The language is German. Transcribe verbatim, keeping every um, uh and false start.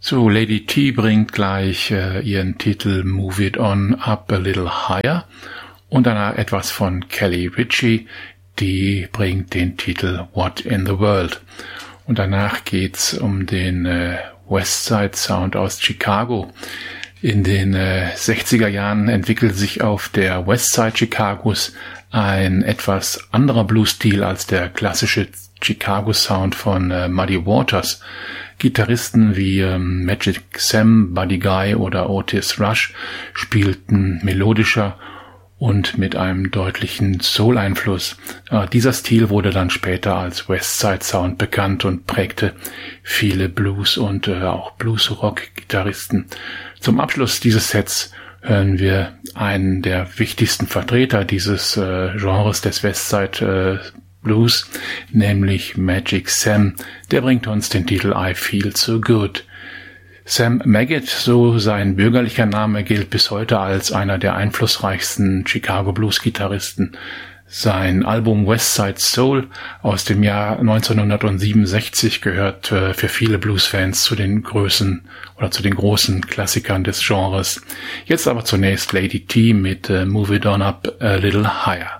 So, Lady T bringt gleich äh, ihren Titel Move It On Up a Little Higher und danach etwas von Kelly Ritchie, die bringt den Titel What in the World. Und danach geht's um den äh, Westside Sound aus Chicago. In den äh, sechziger Jahren entwickelt sich auf der Westside Chicagos ein etwas anderer Blues-Stil als der klassische Chicago Sound von äh, Muddy Waters. Gitarristen wie ähm, Magic Sam, Buddy Guy oder Otis Rush spielten melodischer und mit einem deutlichen Soul-Einfluss. Äh, dieser Stil wurde dann später als Westside Sound bekannt und prägte viele Blues- und äh, auch Blues-Rock-Gitarristen. Zum Abschluss dieses Sets hören wir einen der wichtigsten Vertreter dieses äh, Genres des Westside äh, Blues, nämlich Magic Sam. Der bringt uns den Titel I Feel So Good. Sam Maggot, so sein bürgerlicher Name, gilt bis heute als einer der einflussreichsten Chicago Blues-Gitarristen. Sein Album Westside Soul aus dem Jahr neunzehnhundertsiebenundsechzig gehört äh, für viele Blues-Fans zu den Größen oder zu den großen Klassikern des Genres. Jetzt aber zunächst Lady T mit äh, Move It On Up a Little Higher.